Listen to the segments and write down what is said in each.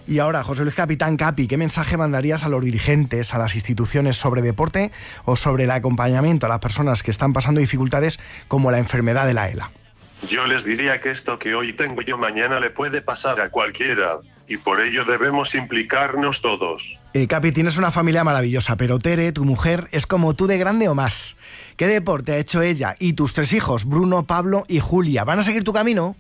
Y ahora, José Luis Capitán Capi, ¿qué mensaje mandarías a los dirigentes, a las instituciones sobre deporte o sobre el acompañamiento a las personas que están pasando dificultades como la enfermedad de la ELA? Yo les diría que esto que hoy tengo yo mañana le puede pasar a cualquiera, y por ello debemos implicarnos todos. Capi, tienes una familia maravillosa, pero Tere, tu mujer, es como tú de grande o más. ¿Qué deporte ha hecho ella y tus 3 hijos, Bruno, Pablo y Julia? ¿Van a seguir tu camino?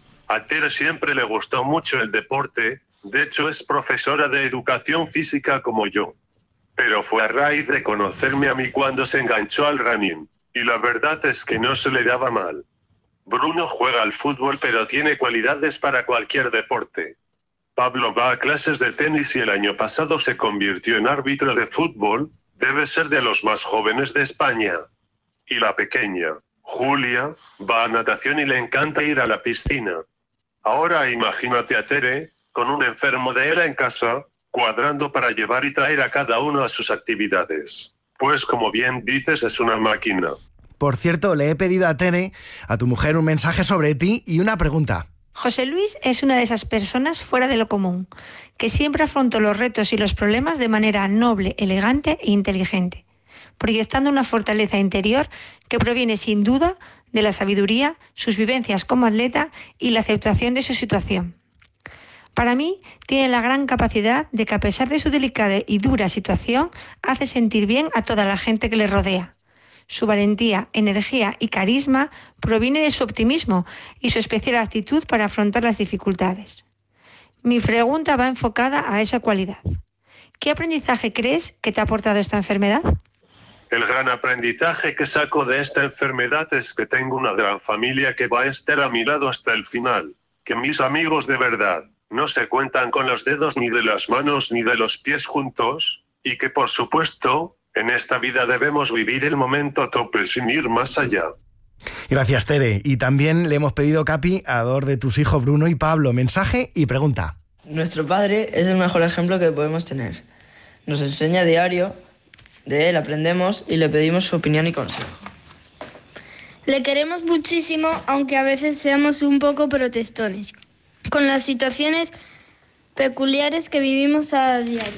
A Tere siempre le gustó mucho el deporte, de hecho es profesora de educación física como yo. Pero fue a raíz de conocerme a mí cuando se enganchó al running, y la verdad es que no se le daba mal. Bruno juega al fútbol pero tiene cualidades para cualquier deporte. Pablo va a clases de tenis y el año pasado se convirtió en árbitro de fútbol, debe ser de los más jóvenes de España. Y la pequeña, Julia, va a natación y le encanta ir a la piscina. Ahora imagínate a Tere, con un enfermo de ELA en casa, cuadrando para llevar y traer a cada uno a sus actividades. Pues como bien dices, es una máquina. Por cierto, le he pedido a Tere, a tu mujer, un mensaje sobre ti y una pregunta. José Luis es una de esas personas fuera de lo común, que siempre afrontó los retos y los problemas de manera noble, elegante e inteligente, proyectando una fortaleza interior que proviene sin duda de la sabiduría, sus vivencias como atleta y la aceptación de su situación. Para mí, tiene la gran capacidad de que a pesar de su delicada y dura situación, hace sentir bien a toda la gente que le rodea. Su valentía, energía y carisma proviene de su optimismo y su especial actitud para afrontar las dificultades. Mi pregunta va enfocada a esa cualidad. ¿Qué aprendizaje crees que te ha aportado esta enfermedad? El gran aprendizaje que saco de esta enfermedad es que tengo una gran familia que va a estar a mi lado hasta el final, que mis amigos de verdad no se cuentan con los dedos ni de las manos ni de los pies juntos, y que por supuesto, en esta vida debemos vivir el momento a tope sin ir más allá. Gracias, Tere. Y también le hemos pedido, Capi, a 2 de tus hijos, Bruno y Pablo, mensaje y pregunta. Nuestro padre es el mejor ejemplo que podemos tener. Nos enseña a diario, de él aprendemos y le pedimos su opinión y consejo. Le queremos muchísimo, aunque a veces seamos un poco protestones, con las situaciones peculiares que vivimos a diario.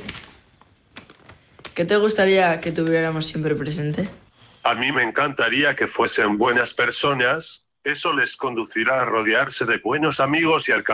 ¿Qué te gustaría que tuviéramos siempre presente? A mí me encantaría que fuesen buenas personas, eso les conducirá a rodearse de buenos amigos y alcanzar